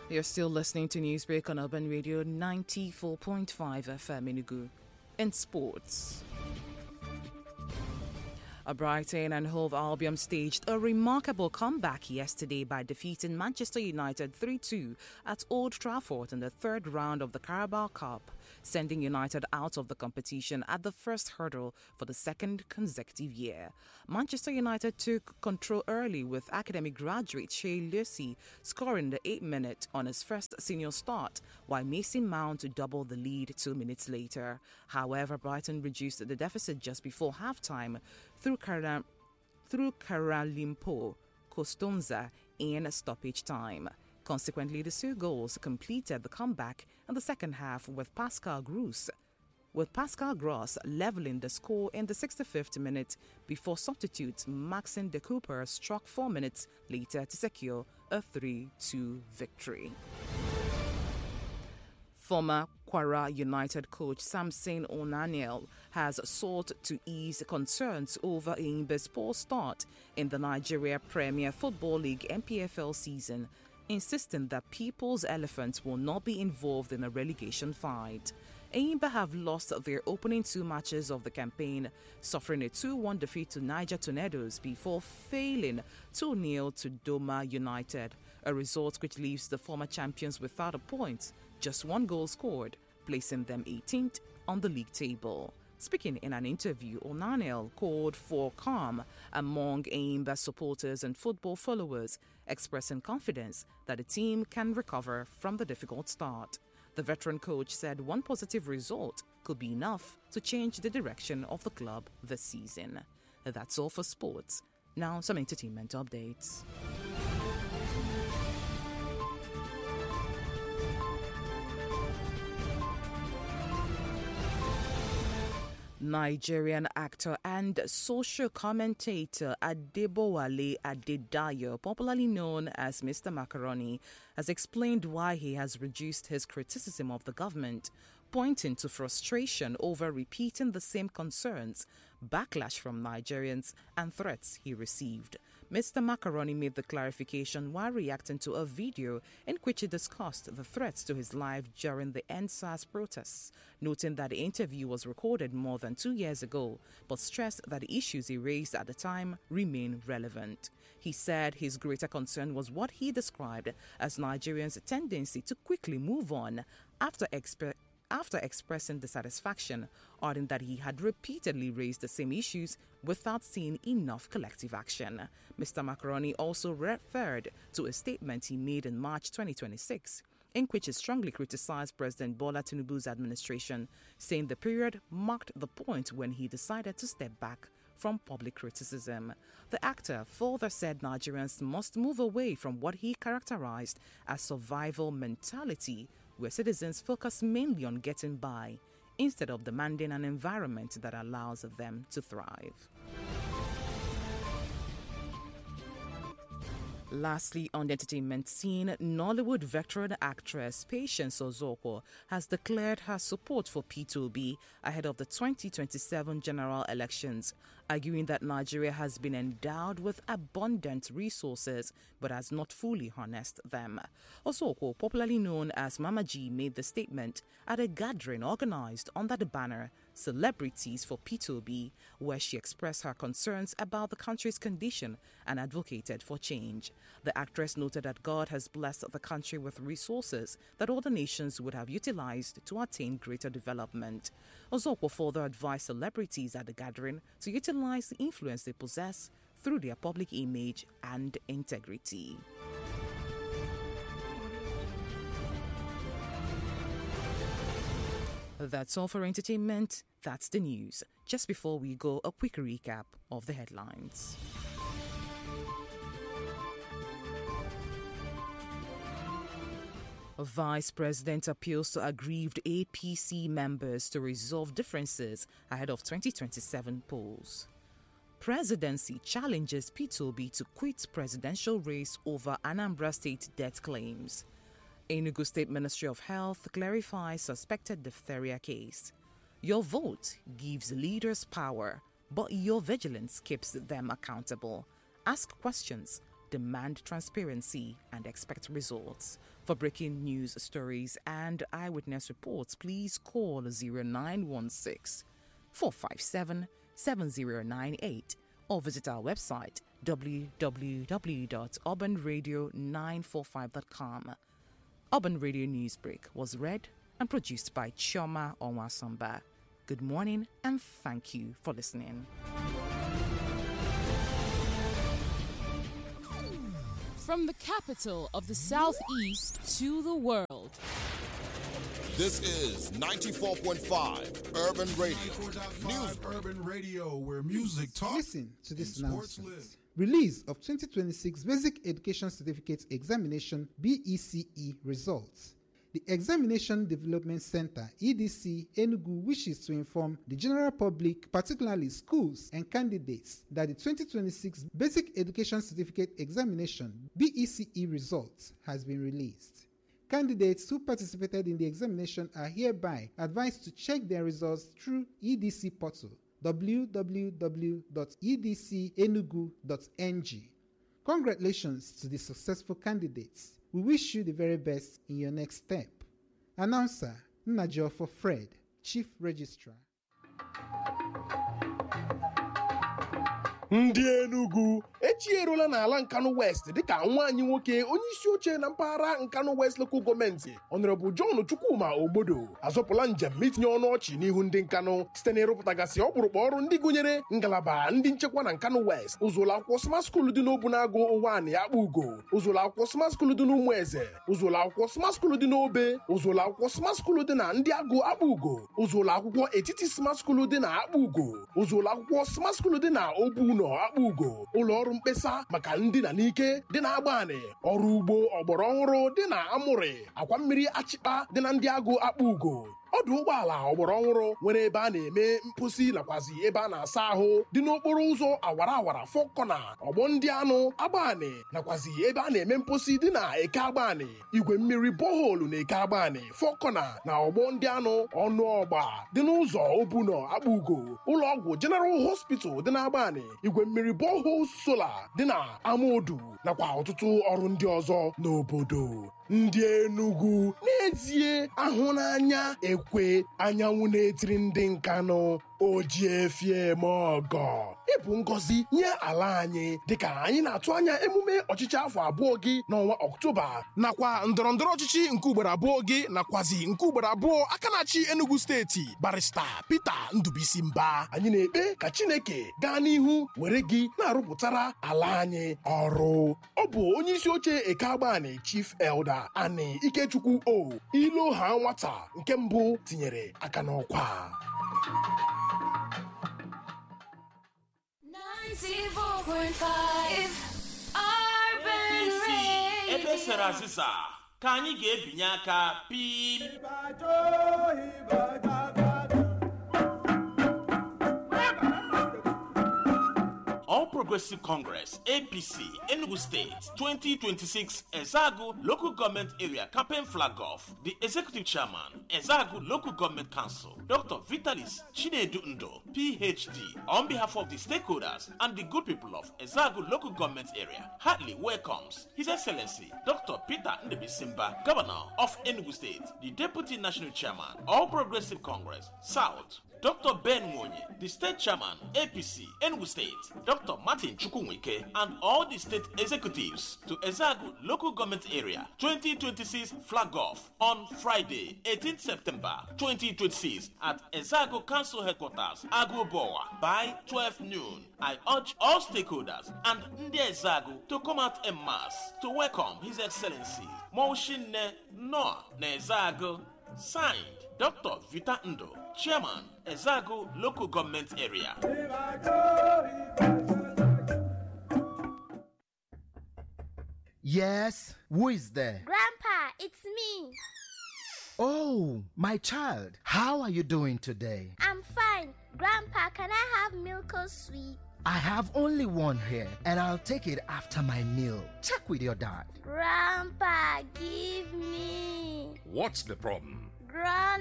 You're still listening to Newsbreak on Urban Radio 94.5 FM Enugu. In sports, Brighton and Hove Albion staged a remarkable comeback yesterday by defeating Manchester United 3-2 at Old Trafford in the third round of the Carabao Cup, sending United out of the competition at the first hurdle for the second consecutive year. Manchester United took control early with academy graduate Shea Lucy scoring the 8th minute on his first senior start, while Mason Mount doubled the lead 2 minutes later. However, Brighton reduced the deficit just before halftime through Karalimpo Costonza in stoppage time. Consequently, the 2 goals completed the comeback in the second half with Pascal Gross levelling the score in the 65th minute before substitute Maxime de Cooper struck 4 minutes later to secure a 3-2 victory. Former Kwara United coach Samson Onaniel has sought to ease concerns over Enyimba's poor start in the Nigeria Premier Football League (NPFL) season, insisting that People's Elephants will not be involved in a relegation fight. Enyimba have lost their opening 2 matches of the campaign, suffering a 2-1 defeat to Niger Tornadoes before failing 2-0 to Doma United, a result which leaves the former champions without a point, just 1 goal scored, placing them 18th on the league table. Speaking in an interview, Onaniel called for calm among Enyimba supporters and football followers, expressing confidence that the team can recover from the difficult start. The veteran coach said 1 positive result could be enough to change the direction of the club this season. That's all for sports. Now some entertainment updates. Nigerian actor and social commentator Adebowale Adedayo, popularly known as Mr. Macaroni, has explained why he has reduced his criticism of the government, pointing to frustration over repeating the same concerns, backlash from Nigerians, and threats he received. Mr. Macaroni made the clarification while reacting to a video in which he discussed the threats to his life during the EndSARS protests, noting that the interview was recorded more than 2 years ago, but stressed that the issues he raised at the time remain relevant. He said his greater concern was what he described as Nigerians' tendency to quickly move on after expressing dissatisfaction, adding that he had repeatedly raised the same issues without seeing enough collective action. Mr. Macaroni also referred to a statement he made in March 2026, in which he strongly criticized President Bola Tinubu's administration, saying the period marked the point when he decided to step back from public criticism. The actor further said Nigerians must move away from what he characterized as survival mentality, where citizens focus mainly on getting by instead of demanding an environment that allows them to thrive. Lastly, on the entertainment scene, Nollywood veteran actress Patience Ozoko has declared her support for P2B ahead of the 2027 general elections, arguing that Nigeria has been endowed with abundant resources but has not fully harnessed them. Ozoko, popularly known as Mama G, made the statement at a gathering organized under the banner Celebrities for P2B, where she expressed her concerns about the country's condition and advocated for change. The actress noted that God has blessed the country with resources that other nations would have utilized to attain greater development. Ozoko further advised celebrities at the gathering to utilize the influence they possess through their public image and integrity. That's all for entertainment. That's the news. Just before we go, a quick recap of the headlines. Vice President appeals to aggrieved APC members to resolve differences ahead of 2027 polls. Presidency challenges P2B to quit presidential race over Anambra State debt claims. Enugu State Ministry of Health clarifies suspected diphtheria case. Your vote gives leaders power, but your vigilance keeps them accountable. Ask questions. demand transparency and expect results. For breaking news stories and eyewitness reports, please call 0916 457 7098 or visit our website www.urbanradio945.com. Urban Radio Newsbreak was read and produced by Chioma Onwasamba. Good morning and thank you for listening. From the capital of the Southeast to the world. This is 94.5 Urban Radio. 94.5 News Urban Radio, where music talks. Listen to this and sports announcement. live. Release of 2026 Basic Education Certificate Examination BECE results. The Examination Development Center, EDC, Enugu wishes to inform the general public, particularly schools and candidates, that the 2026 Basic Education Certificate Examination BECE results has been released. Candidates who participated in the examination are hereby advised to check their results through EDC portal www.edcenugu.ng. Congratulations to the successful candidates. We wish you the very best in your next step. Announcer Nnajiofor Fred, Chief Registrar. ndị Enugu echierola n'ala Nkanu West dịka nwaanyị nwoke onye isi oche na mpaghara Nkanu West Local Gọọmenti Honorable John Chukwuma Ogbodo azọpụla njem itinye ọnụ ọchị n'ihu ndị Nkanu site n'ịrụpụtagasị ọkpụrụkpụ ọrụ ndị gụnyere ngalaba ndị nchekwa na Nkanu West, ụzọ akwụkwọ Smart School dị n'Obunagu Ụwanị Akpụugo, ụzọ akwụkwọ Smart School dị n'Ụmụeze, ụzọ akwụkwọ Smart School dị n'Obe, ụzọ akwụkwọ Smart School dị na Ndị Agụ Akpụugo, ụzọ akwụkwọ Etiti Smart School dị na Akpụugo, ụzọ akwụkwọ Smart School dị na Obuno Akpụugo, ụlọ ọrụ mkpesa maka ndị na n'ike dị na Agbani, ọrụ ugbo ọgbara ọhụrụ dị na Amụrị, akwa mmiri Achịkpa dị na Ndị Agụ Akpụugo, ọdụ ụgbọala ọgbara ọhụrụ nwere ebe a na-eme mposi nakwazi ebe a na-asa ahụ dị n'okporo ụzọ awara awara Fọkọna, ọgbọ ndị anụ Agbani nakwazi ebe a na-eme mposi dị na Eke Agbani, igwe mmiri boholu na Eke Agbani Fọkọna na ọgbọ ndị anụ ọnụ ọgba dị n'ụzọ Obuno Akpụugo, ụlọ ọgwụ General Hospital dị na Agbani, igwe mmiri bohol sola dị na Amodu nakwa ọtụtụ ọrụ ndị ọzọ n'obodo. Ndị Enugu n'ezie ahụ n'anya ekwe anyanwụ na-etiri ndị Nkanu oji efie ọgọ ịbụ ngọzi nye ala anyị dịka anyị na-atụ anya emume ọchịchị afọ abụọ gị n'ọnwa Ọktoba nakwa ndọrọndọrọ ọchịchị nke ugboro abụọ gị nakwazi nke ugboro abụọ aka na-achị Enugu steeti Barrister Peter Ndubuisi Mba. Anyị na-ekpe ka Chineke gaa n'ihu were gị na-arụpụtara ala anyị ọrụ. Ọ bụ onye isi oche Eke Agbani Chief Elder Ani Ikechukwu O Ilo ha nwata nke mbụ tinyere aka n'ọkwa. 94.5 Urban Radio. Ebe sere azịza ka anyị ga-ebinye aka pim. All Progressive Congress, APC, Enugu State, 2026 Ezagu Local Government Area Campaign Flag Off. The Executive Chairman, Ezagu Local Government Council, Dr. Vitalis Chinedu Ndo, PhD, on behalf of the stakeholders and the good people of Ezagu Local Government Area, heartily welcomes His Excellency Dr. Peter Ndubuisi Mba, Governor of Enugu State, the Deputy National Chairman, All Progressive Congress, South, Dr. Ben Mwonye, the State Chairman, APC, Enugu State, Dr. Martin Chukwunwike, and all the state executives to Ezagu Local Government Area 2026 Flag Off on Friday, 18th September 2026 at Ezagu Council Headquarters, Agubowa, by 12 noon. I urge all stakeholders and Ndi Ezagu to come out en masse to welcome His Excellency Moshinne Noah Nezagu. Signed, Dr. Vita Ndo, Chairman, Ezagu Local Government Area. Yes, who is there? Grandpa, it's me. Oh, my child, how are you doing today? I'm fine. Grandpa, can I have milk or sweet? I have only one here, and I'll take it after my meal. Check with your dad. Grandpa, give me. What's the problem? Grandpa.